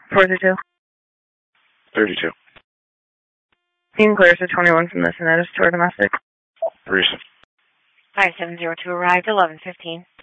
422. 32. Team clears to 21 from this, and that is to our domestic. Recent. 5702 arrived, 11:15.